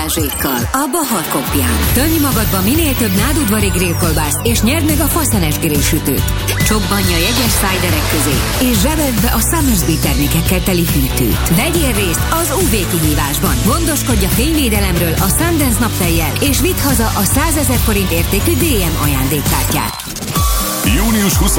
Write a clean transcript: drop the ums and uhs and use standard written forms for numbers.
varázsékkal a Bahar Kopján. Tömj magadba minél több nádudvari grillkolbászt, és nyerd meg a faszenes grillsütőt. Csobbanj a jegyes szájderek közé, és zsebeld be a Summersby termékekkel teli hűtőt. Vegyél részt az UV kihívásban. Gondoskodj a fényvédelemről a Sundance naptejjel, és vidd haza a 100 000 forint értékű DM ajándékkártyát. Június 20